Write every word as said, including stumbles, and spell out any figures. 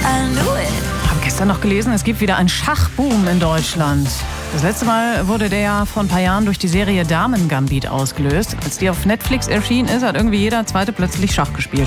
Ich habe gestern noch gelesen, es gibt wieder einen Schachboom in Deutschland. Das letzte Mal wurde der ja vor ein paar Jahren durch die Serie Damen Gambit ausgelöst. Als die auf Netflix erschienen ist, hat irgendwie jeder Zweite plötzlich Schach gespielt.